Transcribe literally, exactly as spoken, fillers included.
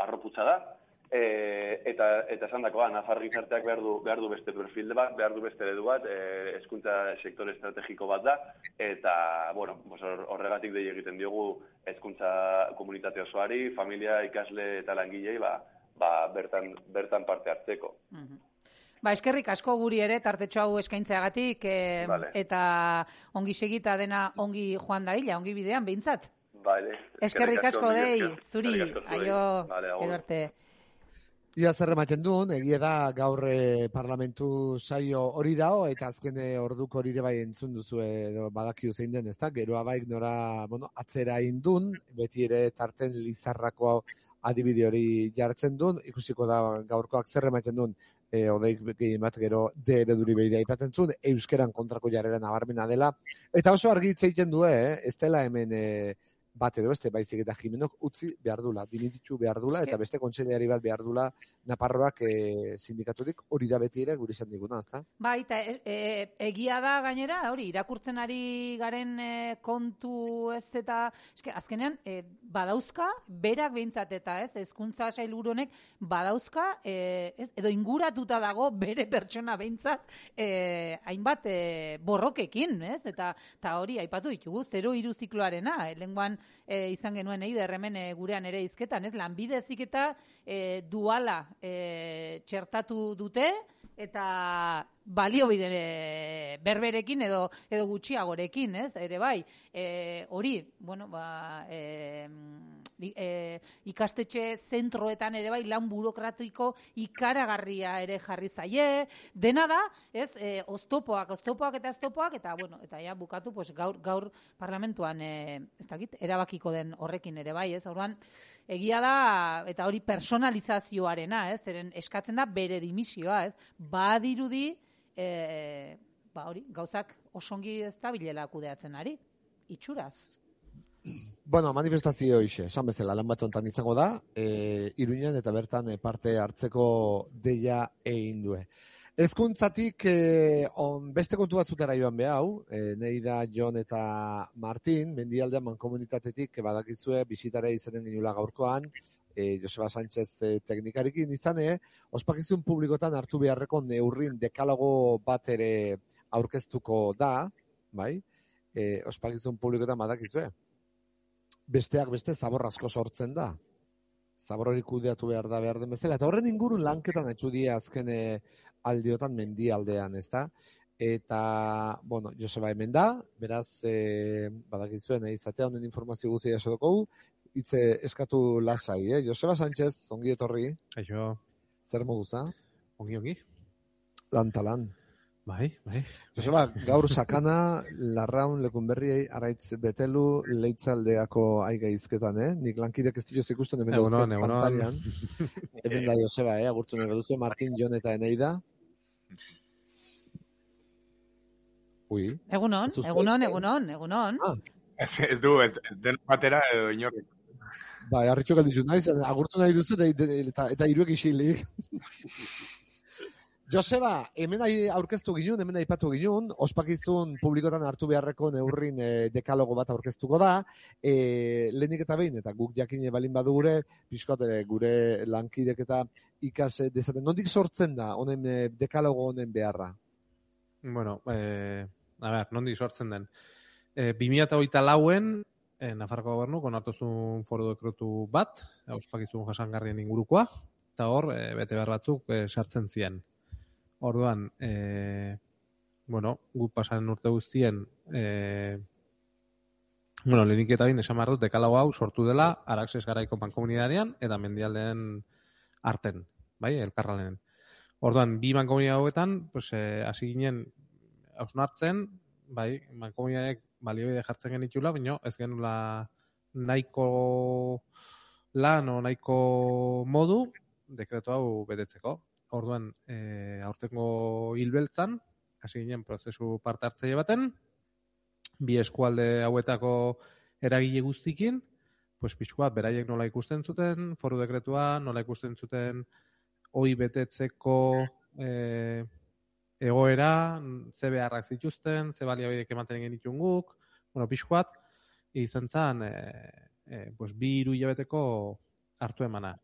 arroputza da, e, eta eta esan dakoa, Nafar gizarteak behar du, behar du beste perfil bat, behar du beste eredu bat, e, hezkuntza sektore estrategiko bat da, eta, bueno, horregatik dei egiten diogu hezkuntza komunitate osoari, familia, ikasle eta langilei, ba, ba bertan, bertan parte hartzeko. Mm-hmm. Ba, eskerrik asko guri ere, tartetxo hau eskaintzeagatik, e, vale. Eta ongi segita dena ongi joan da hila, ongi bidean, behintzat. Vale. Eskerrik asko dei, zuri, aio, vale, gero arte. Ia zer ematen duen, egia da gaur eh, parlamentu saio hori dao, eta azken orduko hori ere bai entzun duzu edo badakiu zein den, ezta? Geroa baik nora, bueno, atzera indun, beti ere tarten Lizarrako adibide hori jartzen duen, ikusiko da gaurkoak zer ematen duen, e, odeik gehien bat gero de ereduri behidea ipatzen zuen, euskeran kontrako jarrera nabarmena dela, eta oso argi hitz egiten du, eh? Ez dela hemen e, bat edo beste, baizik eta Jimenok utzi behar dula, dimititu behar dula, eta beste kontseileari bat behar dula Naparroak e, sindikatutik hori da beti ere gure izan diguna, ezta? Bai, eta e, e, egia da gainera, hori, irakurtzen ari garen e, kontu ez eta, eske, azkenean, e, badauzka, berak behintzat eta ez, hezkuntza sailburu honek badauzka, e, ez, edo inguratuta dago bere pertsona behintzat, e, hainbat e, borrokekin, ez? Eta, eta hori, aipatu ditugu, zero hiru zikloarena, e, lenguan e, izan genuen eider hemen e, gurean ere izketan, ez? Lanbide heziketa e, duala e, txertatu dute, eta baliobide berberekin edo edo gutxiagorekin, ez? Ere bai, e, hori, bueno, ba, e, e, ikastetxe zentroetan ere bai lan burokratiko ikaragarria ere jarri zaie, dena da, ez? E, oztopoak, oztopoak eta oztopoak, eta bueno, eta ja bukatu, pues gaur gaur parlamentuan e, ez dakit, erabakiko den horrekin ere bai, ez? Orduan, egia da, eta hori personalizazioarena, ez? Zeren eskatzen da bere dimisioa, ez? Badirudi, e, ba hori, gauzak osongi ez da bilela kudeatzen ari, itxuraz. Bueno, manifestazio hoxe, esan bezala, lan bat hontan izango da, e, Iruñan eta bertan e, parte hartzeko deia egin due. Hezkuntzatik e, on, beste kontu batzutera joan behau, e, Neida, Jon eta Martin, Mendialdean mankomunitatetik e, badakizue bisitare izanen ginula gaurkoan, e, Joseba Sánchez e, teknikarikin izane, ospakizun publikotan hartu beharreko neurrin dekalogo bat ere aurkeztuko da, bai? E, ospakizun publikotan badakizue. Besteak beste zabor asko sortzen da. Zabor hori kudeatu behar da behar den bezala. Eta horren ingurun lanketan etxu die azken e, aldiotan Mendialdean, ezta? Eta, bueno, Joseba hemen da, beraz, e, badakizuen, izatea honen informazio guztia jasoko du, hitze eskatu lasai, eh? Joseba Sánchez, ongi etorri. Kaixo. Zer moduza? Ongi, ongi. Lantalan. Bai, bai. Joseba, gaur sakana, Larraun, Lekunberri, Araitz Betelu, Leitzaldeako aiga izketan, eh? Nik lankidek ez dioz ikusten hemen dauzken pantalian. Hemen da Joseba, eh? Agurtu nire duzu, Martin, Jon eta Eneida. Ui. Egunon, egunon, egunon, egunon. Ah. Ez, ez du, ez, ez den batera edo inorrik. Bai, harritxo galdizu naiz, agurtu nahi duzu eta, eta, eta iruek isilik. Joseba, hemen aurkeztu ginen, hemen aipatu ginen, ospakizun publikotan hartu beharreko neurrin e, dekalogo bat aurkeztuko da, e, lehenik eta behin, eta guk jakine balin badu gure, pixkoat gure lankidek eta ikas dezaten. Nondik sortzen da, honen e, dekalogo honen beharra? Bueno, e, a ber, nondik sortzen den. E, bi mila hogeita lauen, e, Nafarroko gobernu, onartuzun foru dekretu bat, ospakizun jasangarrien ingurukoa, eta hor, e, bete behar batzuk e, sartzen ziren. Orduan, e, bueno, guk pasan urte guztien, e, bueno, lehenik eta bain esan behar dut, dekalago hau sortu dela Araxes garaiko mankomunidadean eta Mendialdeen arten, bai, elkarralenen. Orduan, bi mankomunidade hauetan, pues, e, hasi ginen hausnartzen, bai, mankomunidadeek baliobide jartzen genitula, baina ez genula nahiko lan o nahiko modu dekretu hau betetzeko. Orduan, e, aurtengo hilbeltzan, hasi ginen prozesu parte hartzaile baten, bi eskualde hauetako eragile guztikin, pues pixkoa beraiek nola ikusten zuten, foru dekretua, nola ikusten zuten hoi betetzeko e, egoera, ze beharrak zituzten, ze baliabidek ematen genitun guk, bueno, pixkoat, izan zen, e, e, pues, bi hiru hilabeteko hartu emana.